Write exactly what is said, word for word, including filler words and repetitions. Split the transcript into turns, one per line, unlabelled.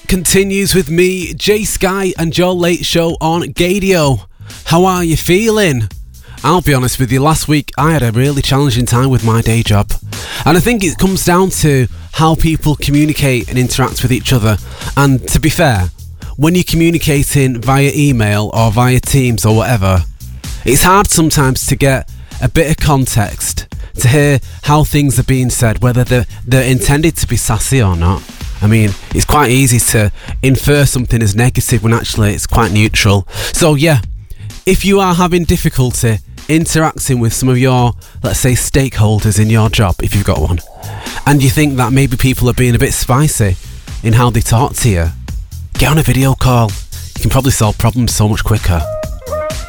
continues with me, Jay Sky, and your late show on Gadio. How are you feeling? I'll be honest with you, last week I had a really challenging time with my day job. And I think it comes down to how people communicate and interact with each other. And to be fair, when you're communicating via email or via Teams or whatever, it's hard sometimes to get a bit of context, to hear how things are being said, whether they're, they're intended to be sassy or not. I mean, it's quite easy to infer something as negative when actually it's quite neutral. So yeah, if you are having difficulty interacting with some of your, let's say, stakeholders in your job, if you've got one, and you think that maybe people are being a bit spicy in how they talk to you, get on a video call. You can probably solve problems so much quicker.